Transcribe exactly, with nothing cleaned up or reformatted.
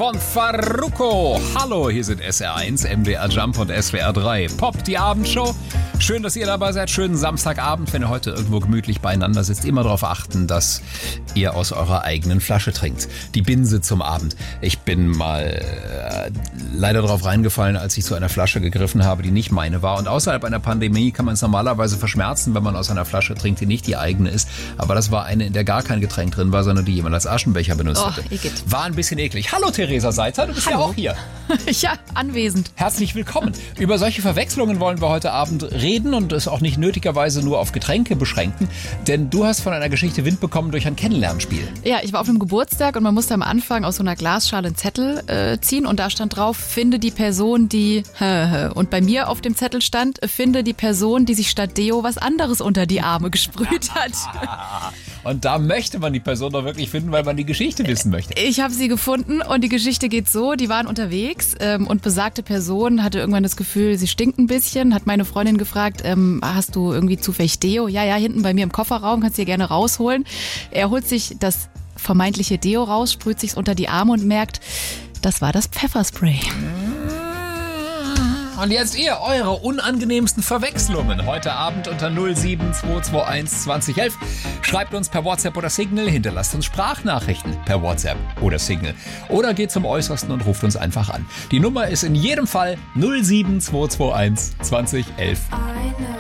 von Farruko. Hallo, hier sind S R eins, M D R Jump und S W R drei. Pop, die Abendshow. Schön, dass ihr dabei seid. Schönen Samstagabend, wenn ihr heute irgendwo gemütlich beieinander sitzt. Immer darauf achten, dass ihr aus eurer eigenen Flasche trinkt. Die Binse zum Abend. Ich bin mal äh, leider darauf reingefallen, als ich zu einer Flasche gegriffen habe, die nicht meine war. Und außerhalb einer Pandemie kann man es normalerweise verschmerzen, wenn man aus einer Flasche trinkt, die nicht die eigene ist. Aber das war eine, in der gar kein Getränk drin war, sondern die jemand als Aschenbecher benutzt Oh, hatte. Igitt. War ein bisschen eklig. Hallo Theresa Seitzer, du bist Hallo. ja auch hier. Ja, anwesend. Herzlich willkommen. Über solche Verwechslungen wollen wir heute Abend reden und es auch nicht nötigerweise nur auf Getränke beschränken, denn du hast von einer Geschichte Wind bekommen durch ein Kennenlernspiel. Ja, ich war auf einem Geburtstag und man musste am Anfang aus so einer Glasschale einen Zettel äh, ziehen und da stand drauf, finde die Person, die... Und bei mir auf dem Zettel stand, finde die Person, die sich statt Deo was anderes unter die Arme gesprüht hat. Und da möchte man die Person doch wirklich finden, weil man die Geschichte wissen möchte. Ich habe sie gefunden und die Geschichte geht so, die waren unterwegs ähm, und besagte Person hatte irgendwann das Gefühl, sie stinkt ein bisschen, hat meine Freundin gefragt, ähm, hast du irgendwie zufällig Deo? Ja, ja, hinten bei mir im Kofferraum, kannst du dir gerne rausholen. Er holt sich das vermeintliche Deo raus, sprüht sich's unter die Arme und merkt, das war das Pfefferspray. Und jetzt ihr, eure unangenehmsten Verwechslungen. Heute Abend unter null sieben zwei zwei eins zwanzig elf. Schreibt uns per WhatsApp oder Signal, hinterlasst uns Sprachnachrichten per WhatsApp oder Signal. Oder geht zum Äußersten und ruft uns einfach an. Die Nummer ist in jedem Fall null sieben zwei zwei eins zwanzig elf.